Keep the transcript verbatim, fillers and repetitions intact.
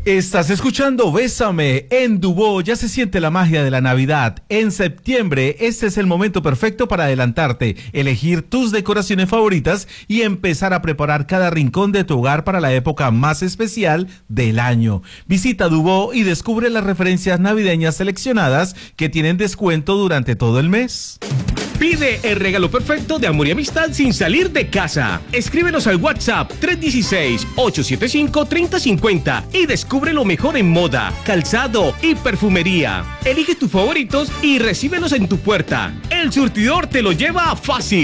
Estás escuchando Bésame en Dubó, ya se siente la magia de la Navidad. En septiembre, este es el momento perfecto para adelantarte, elegir tus decoraciones favoritas y empezar a preparar cada rincón de tu hogar para la época más especial del año. Visita Dubó y descubre las referencias navideñas seleccionadas que tienen descuento durante todo el mes. Pide el regalo perfecto de amor y amistad sin salir de casa. Escríbenos al WhatsApp tres uno seis, ocho siete cinco, tres cero cinco cero y descubre lo mejor en moda, calzado y perfumería. Elige tus favoritos y recíbelos en tu puerta. El surtidor te lo lleva fácil.